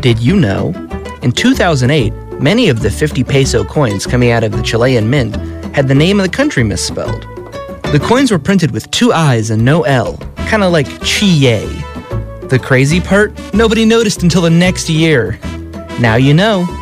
Did you know? In 2008, many of the 50 peso coins coming out of the Chilean mint had the name of the country misspelled. The coins were printed with 2 I's and no L, kind of like Chile. The crazy part? Nobody noticed until the next year. Now you know.